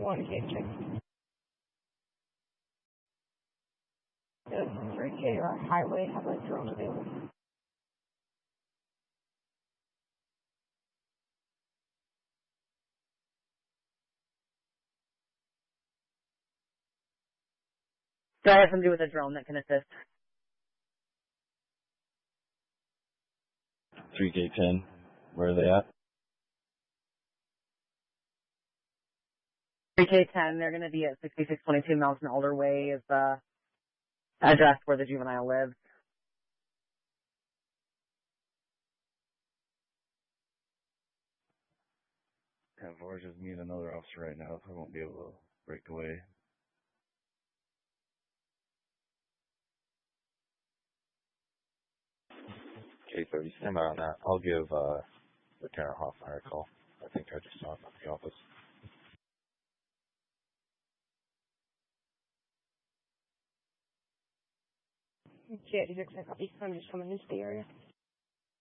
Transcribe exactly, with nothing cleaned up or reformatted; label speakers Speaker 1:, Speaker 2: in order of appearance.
Speaker 1: one K six. three K or highway have a drone available.
Speaker 2: Do I have somebody with a drone that can assist?
Speaker 3: three K ten, where are they at?
Speaker 2: three K ten, they're going to be at sixty-six twenty-two Mountain Alder Way is the address where the juvenile lives.
Speaker 3: Yeah, Vorge is meeting another officer right now, so I won't be able to break away. K thirty, stand by on that. I'll give uh, Lieutenant Hoffmeyer a call. I think I just saw him at the office.
Speaker 1: Yeah, he's expecting I'm just coming into the area.